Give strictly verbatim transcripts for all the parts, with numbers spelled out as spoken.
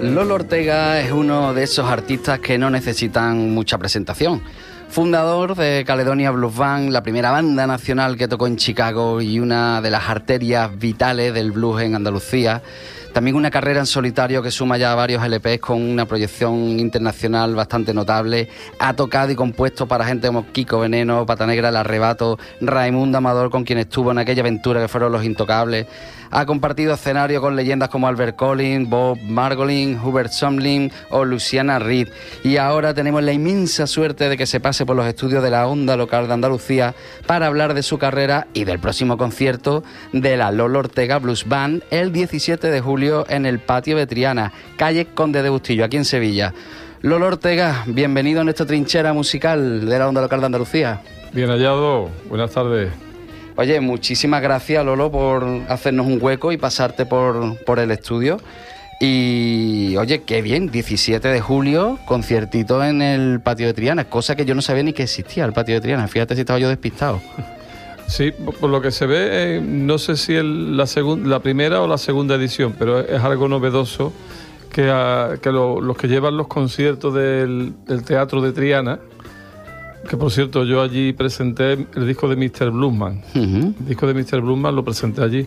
Lolo Ortega es uno de esos artistas que no necesitan mucha presentación. Fundador de Caledonia Blues Band, la primera banda nacional que tocó en Chicago y una de las arterias vitales del blues en Andalucía. También una carrera en solitario que suma ya varios L Pes con una proyección internacional bastante notable. Ha tocado y compuesto para gente como Kiko Veneno, Pata Negra, El Arrebato, Raimundo Amador, con quien estuvo en aquella aventura que fueron Los Intocables. Ha compartido escenario con leyendas como Albert Collins, Bob Margolin, Hubert Sumlin o Luciana Reed. Y ahora tenemos la inmensa suerte de que se pase por los estudios de la Onda Local de Andalucía para hablar de su carrera y del próximo concierto de la Lolo Ortega Blues Band el diecisiete de julio en el Patio de Triana, calle Conde de Bustillo, aquí en Sevilla. Lolo Ortega, bienvenido a nuestra trinchera musical de la Onda Local de Andalucía. Bien hallado, buenas tardes. Oye, muchísimas gracias, Lolo, por hacernos un hueco y pasarte por, por el estudio. Y, oye, qué bien, diecisiete de julio, conciertito en el Patio de Triana, cosa que yo no sabía ni que existía, el Patio de Triana. Fíjate si estaba yo despistado. Sí, por lo que se ve, eh, no sé si el, la, segun, la primera o la segunda edición, pero es algo novedoso que, a, que lo, los que llevan los conciertos del, del Teatro de Triana, que por cierto yo allí presenté el disco de míster Bluesman, uh-huh. el disco de míster Bluesman lo presenté allí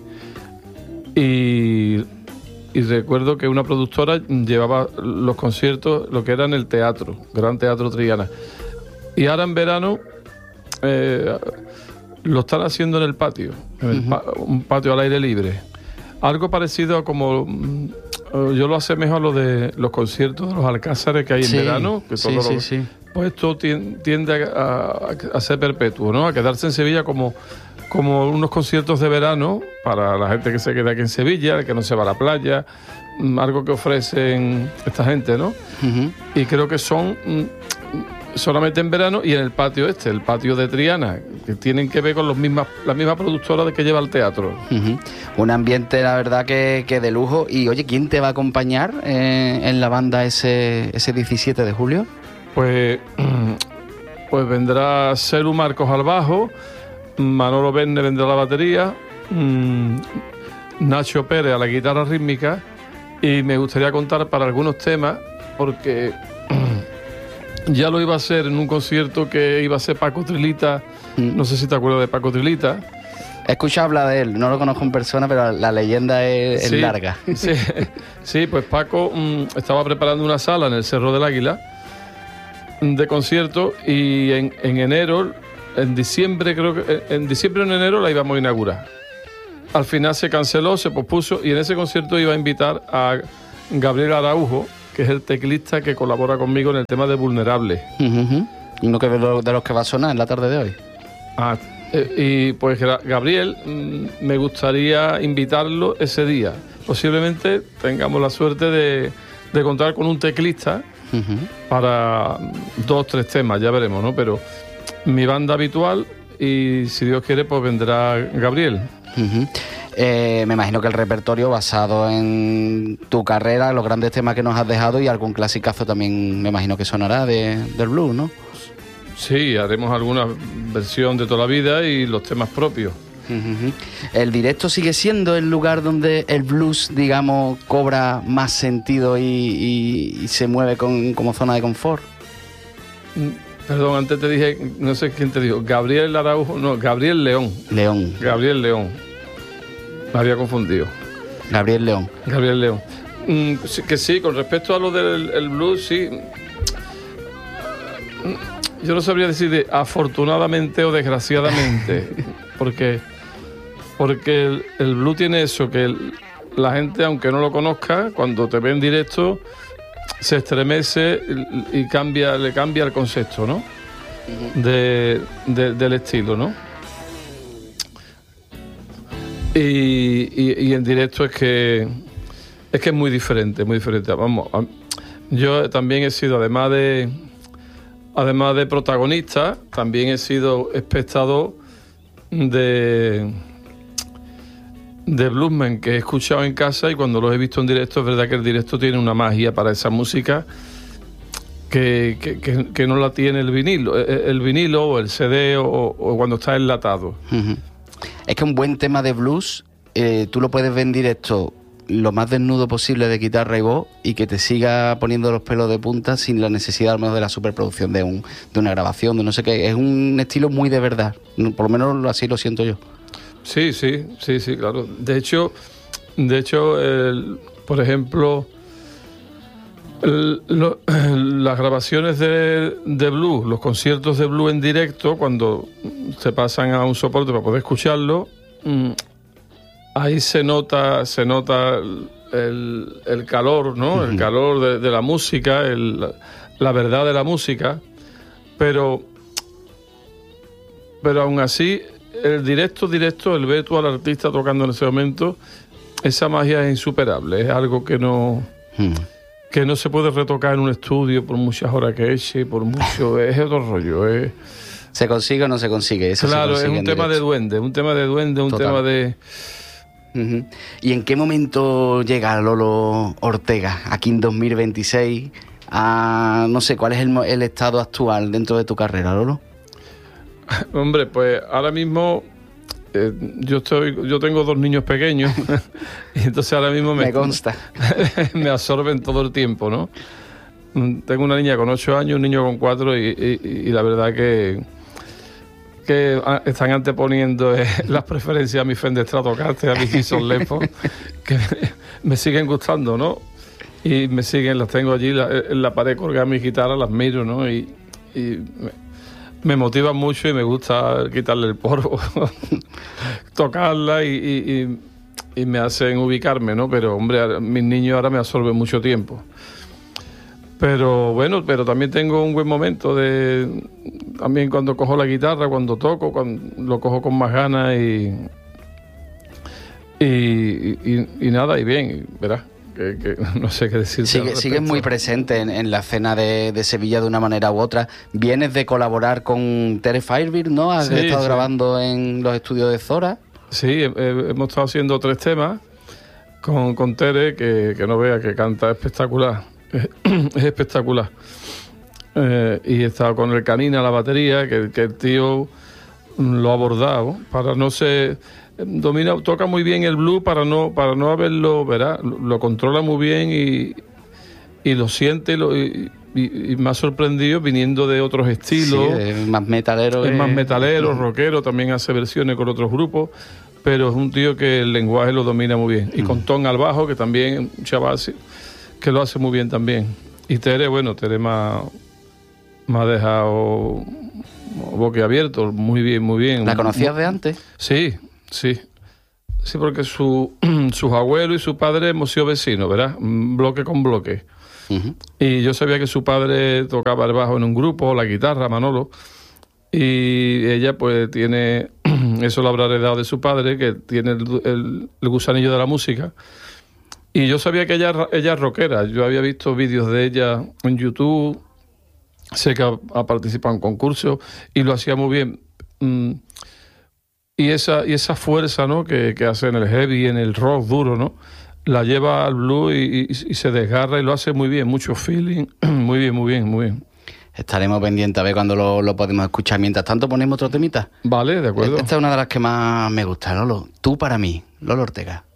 y, y recuerdo que una productora llevaba los conciertos, lo que era en el teatro, Gran Teatro Triana, y ahora en verano eh, lo están haciendo en el patio, en el pa- un patio al aire libre, algo parecido a como yo lo asemejo a lo de los conciertos de los alcázares que hay en sí, verano, que sí, todo sí, lo, sí. Pues esto tiende a, a, a ser perpetuo, ¿no? A quedarse en Sevilla como, como unos conciertos de verano para la gente que se queda aquí en Sevilla, que no se va a la playa, algo que ofrecen esta gente, ¿no? Uh-huh. Y creo que son solamente en verano y en el patio este, el patio de Triana, que tienen que ver con los mismas, la misma productora de que lleva el teatro. Uh-huh. Un ambiente, la verdad, que, que de lujo. Y, oye, ¿quién te va a acompañar eh, en la banda ese, ese diecisiete de julio? Pues, pues vendrá Selu Marcos al bajo, Manolo Verne vendrá a la batería, mmm, Nacho Pérez a la guitarra rítmica, y me gustaría contar para algunos temas, porque ya lo iba a hacer en un concierto que iba a ser Paco Trilita, mm. no sé si te acuerdas de Paco Trilita. He escuchado hablar de él, no lo conozco en persona, pero la leyenda es, sí, es larga. Sí, sí, pues Paco mmm, estaba preparando una sala en el Cerro del Águila de concierto y en, en enero, en diciembre creo que, en diciembre o en enero la íbamos a inaugurar. Al final se canceló, se pospuso y en ese concierto iba a invitar a Gabriel Araujo, que es el teclista que colabora conmigo en el tema de Vulnerable. Uh-huh. Uno que de los, de los que va a sonar en la tarde de hoy. Ah, eh, y pues Gabriel, mmm, me gustaría invitarlo ese día. Posiblemente tengamos la suerte de, de contar con un teclista Uh-huh. para dos, tres temas, ya veremos, ¿no? Pero mi banda habitual y si Dios quiere, pues vendrá Gabriel. Uh-huh. Eh, me imagino que el repertorio basado en tu carrera, los grandes temas que nos has dejado y algún clasicazo también me imagino que sonará de, del blues, ¿no? Sí, haremos alguna versión de toda la vida y los temas propios. Uh-huh. ¿El directo sigue siendo el lugar donde el blues, digamos, cobra más sentido y, y, y se mueve con, como zona de confort? Perdón, antes te dije, no sé quién te dijo, Gabriel Araujo, no, Gabriel León. León. Gabriel León. Me había confundido. Gabriel León. Gabriel León. Mm, que sí, con respecto a lo del el blues, sí. Yo no sabría decir de afortunadamente o desgraciadamente, porque, porque el, el blues tiene eso, que el, la gente, aunque no lo conozca, cuando te ve en directo, se estremece y, y cambia, le cambia el concepto, ¿no? De, de, del estilo, ¿no? Y, y, y en directo es que es que es muy diferente, muy diferente. Vamos, yo también he sido, además de además de protagonista, también he sido espectador de de bluesmen que he escuchado en casa, y cuando los he visto en directo es verdad que el directo tiene una magia para esa música que, que, que, que no la tiene el vinilo, el vinilo o el C D o, o cuando está enlatado. Uh-huh. Es que un buen tema de blues, eh, tú lo puedes ver en directo lo más desnudo posible de guitarra y voz y que te siga poniendo los pelos de punta sin la necesidad al menos de la superproducción de, un, de una grabación, de no sé qué. Es un estilo muy de verdad, por lo menos así lo siento yo. Sí, sí, sí, sí, claro. De hecho, de hecho el, por ejemplo, el, lo, las grabaciones de, de blues, los conciertos de blues en directo, cuando se pasan a un soporte para poder escucharlo, mmm, ahí se nota, se nota el, el calor, ¿no? Uh-huh. El calor de, de la música, el, la verdad de la música, pero, pero aún así, el directo, directo, el ver tú al artista tocando en ese momento, esa magia es insuperable, es algo que no, uh-huh. que no se puede retocar en un estudio por muchas horas que eche, por mucho, es otro rollo, es... ¿Se consigue o no se consigue? Eso claro, se consigue es un tema directo. de duende, un tema de duende, un Total. tema de... Uh-huh. ¿Y en qué momento llega Lolo Ortega, aquí en dos mil veintiséis, a, no sé, cuál es el, el estado actual dentro de tu carrera, Lolo? Hombre, pues ahora mismo eh, yo estoy, yo tengo dos niños pequeños y entonces ahora mismo me, me consta, me absorben todo el tiempo, ¿no? Tengo una niña con ocho años, un niño con cuatro y, y, y la verdad que que están anteponiendo eh, las preferencias a mi Fender Stratocaster, a mi Gibson Les Paul, que me siguen gustando, ¿no? Y me siguen, las tengo allí la, en la pared colgadas mis guitarras, las miro, ¿no? Y, y me, me motivan mucho y me gusta quitarle el polvo, tocarla y, y, y, y me hacen ubicarme, ¿no? Pero, hombre, mis niños ahora me absorben mucho tiempo. Pero bueno, pero también tengo un buen momento de también cuando cojo la guitarra, cuando toco, cuando lo cojo con más ganas y y, y, y nada, y bien, verás, que, que no sé qué decir. Sigue, sigues muy presente en, en la escena de, de Sevilla de una manera u otra. Vienes de colaborar con Tere Firebird, ¿no? Has sí, estado sí. grabando en los estudios de Zora. Sí, he, he, hemos estado haciendo tres temas con, con Tere, que, que no vea que canta espectacular. Es espectacular. Eh, y he estado con el Canina a la batería, que, que el tío lo ha abordado para no ser... Domina, toca muy bien el blues para no para no haberlo, verá, lo, lo controla muy bien y, y lo siente lo, y, y, y me ha sorprendido viniendo de otros estilos. Sí, es más metalero. Es eh. más metalero, rockero, también hace versiones con otros grupos, pero es un tío que el lenguaje lo domina muy bien. Y con Tom al bajo, que también un chaval que lo hace muy bien también. Y Tere, bueno, Tere me ha, me ha dejado boquiabierto, muy bien, muy bien. ¿La conocías de antes? Sí, sí. Sí, porque su, sus abuelos y su padre hemos sido vecinos, ¿verdad? Bloque con bloque. Uh-huh. Y yo sabía que su padre tocaba el bajo en un grupo, la guitarra, Manolo. Y ella pues tiene, eso lo habrá heredado de su padre, que tiene el, el, el gusanillo de la música. Y yo sabía que ella, ella es rockera. Yo había visto vídeos de ella en YouTube. Sé que ha, ha participado en concursos y lo hacía muy bien. Mm, y esa y esa fuerza, ¿no?, que, que hace en el heavy, en el rock duro, ¿no?, la lleva al blues y, y, y se desgarra y lo hace muy bien. Mucho feeling. Muy bien, muy bien, muy bien. Estaremos pendientes a ver cuándo lo, lo podemos escuchar. Mientras tanto, ponemos otro temita. Vale, de acuerdo. Esta es una de las que más me gusta, Lolo. Tú para mí, Lolo Ortega.